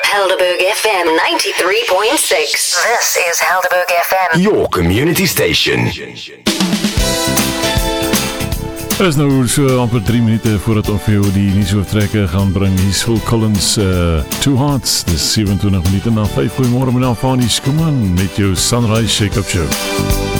Helderberg FM 93.6. This is Helderberg FM. Your community station. Er is nou so amper 3 minute voordat ons vir jou die nuusoortrekke gaan bring. Hier is Phil Collins, Two Hearts. Dis 27 minute na 5. Goeiemôre, my naam is Fanie Skuman met jou Sunrise Shake-up Show.